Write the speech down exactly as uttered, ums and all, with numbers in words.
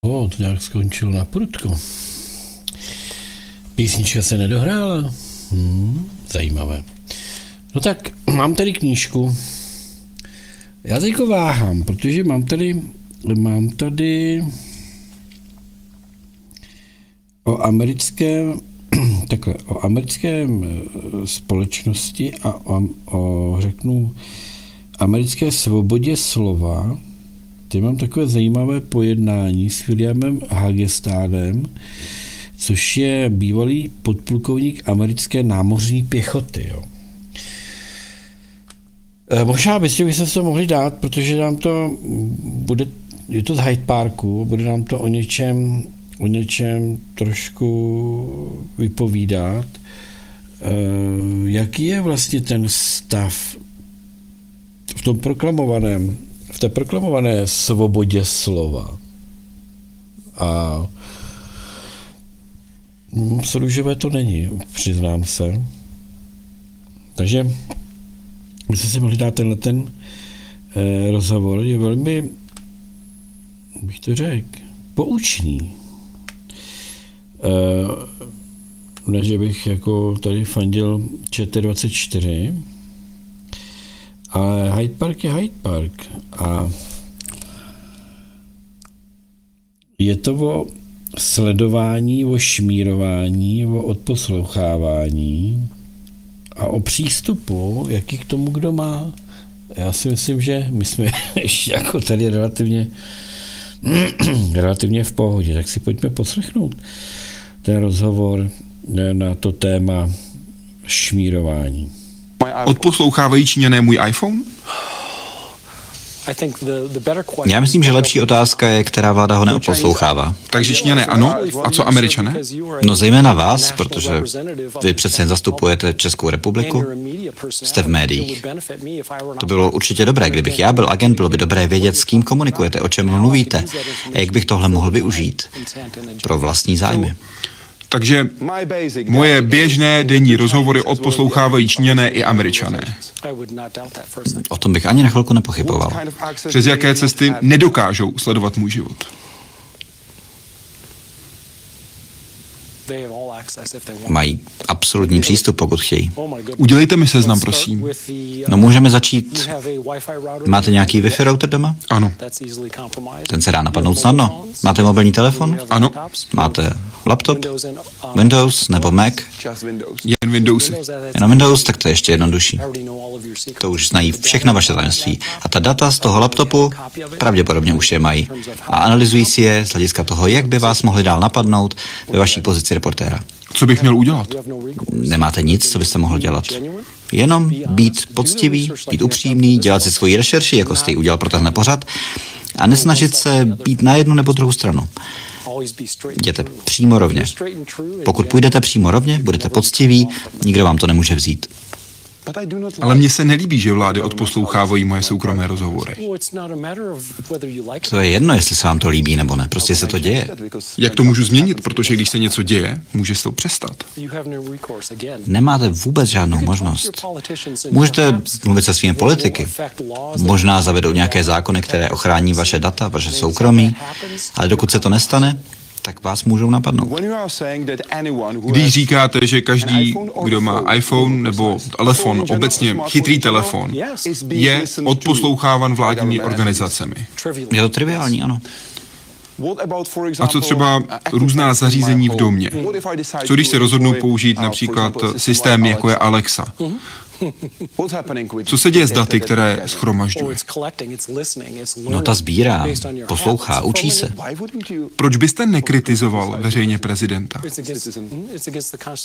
O, to nějak skončilo na prudko. Písnička se nedohrála. Hmm, zajímavé. No tak, mám tady knížku. Já teďko váhám, protože mám tady, mám tady o americkém, takhle, o americkém společnosti a o, o, řeknu, americké svobodě slova. Teď mám takové zajímavé pojednání s Williamem Hagestánem, což je bývalý podplukovník americké námořní pěchoty. Jo. E, možná byste byste se to mohli dát, protože nám to bude, je to z Hyde Parku, bude nám to o něčem, o něčem trošku vypovídat. E, jaký je vlastně ten stav v tom proklamovaném, v té proklamované svobodě slova? A služivé to není, přiznám se. Takže byste si mohli dát tenhle ten eh, rozhovor, je velmi, bych to řekl, poučný. Eh, ne, že bych jako tady fandil Č T dvacet čtyři, ale Hyde Park je Hyde Park a je to o sledování, o šmírování, o odposlouchávání a o přístupu, jaký k tomu kdo má. Já si myslím, že my jsme ještě jako tady relativně relativně v pohodě, tak si pojďme poslechnout ten rozhovor na to téma šmírování. Odposlouchávají Číňané můj iPhone? Já myslím, že lepší otázka je, která vláda ho neodposlouchává. Takže Číňané ano, a co Američané? No zejména vás, protože vy přece jen zastupujete Českou republiku, jste v médiích. To bylo určitě dobré, kdybych já byl agent, bylo by dobré vědět, s kým komunikujete, o čem mluvíte a jak bych tohle mohl využít pro vlastní zájmy. Takže moje běžné denní rozhovory odposlouchávají Číňané i Američané. O tom bych ani na chvilku nepochyboval. Přes jaké cesty nedokážou sledovat můj život? Mají absolutní přístup, pokud chtějí. Udělejte mi seznam, prosím. No můžeme začít. Máte nějaký Wi-Fi router doma? Ano. Ten se dá napadnout snadno. Máte mobilní telefon? Ano. Máte laptop? Windows nebo Mac? Jen Windowsy. Jenom Windows, tak to je ještě jednodušší. To už znají všechna vaše tajemství. A ta data z toho laptopu pravděpodobně už je mají. A analyzují si je z hlediska toho, jak by vás mohli dál napadnout ve vaší pozici reportéra. Co bych měl udělat? Nemáte nic, co byste mohl dělat. Jenom být poctivý, být upřímný, dělat si svoji rešerši, jako jste ji udělal pro tenhle pořad, a nesnažit se být na jednu nebo druhou stranu. Jděte přímo rovně. Pokud půjdete přímo rovně, budete poctiví, nikdo vám to nemůže vzít. Ale mně se nelíbí, že vlády odposlouchávají moje soukromé rozhovory. To je jedno, jestli se vám to líbí nebo ne, prostě se to děje. Jak to můžu změnit, protože když se něco děje, může se to přestat. Nemáte vůbec žádnou možnost. Můžete mluvit se svými politiky. Možná zavedou nějaké zákony, které ochrání vaše data, vaše soukromí, ale dokud se to nestane, tak vás můžou napadnout. Když říkáte, že každý, kdo má iPhone nebo telefon, obecně chytrý telefon, je odposloucháván vládními organizacemi. Je to triviální, ano. A co třeba různá zařízení v domě? Co když se rozhodnou použít například systémy, jako je Alexa? Co se děje s daty, které shromažďuje? No ta sbírá, poslouchá, učí se. Proč byste nekritizoval veřejně prezidenta?